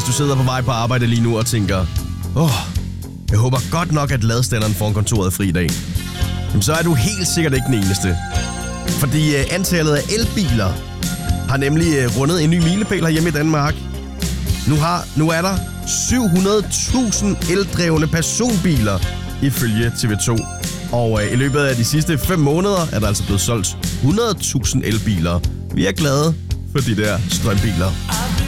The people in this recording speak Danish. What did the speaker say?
hvis du sidder på vej på arbejde lige nu og tænker, jeg håber godt nok, at ladestanderen foran kontoret er fri i dag. Jamen, så er du helt sikkert ikke den eneste. Fordi antallet af elbiler har nemlig rundet en ny milepæl herhjemme i Danmark. Nu er der 700.000 eldrevne personbiler ifølge TV2. Og i løbet af de sidste 5 måneder er der altså blevet solgt 100.000 elbiler. Vi er glade for de der strømbiler.